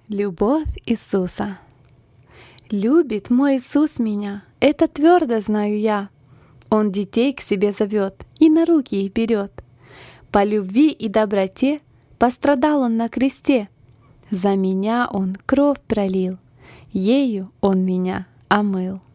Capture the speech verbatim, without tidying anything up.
Любовь Иисуса. Любит мой Иисус меня, это твердо знаю я. Он детей к себе зовет и на руки их берет. По любви и доброте пострадал Он на кресте. За меня Он кровь пролил, ею Он меня омыл.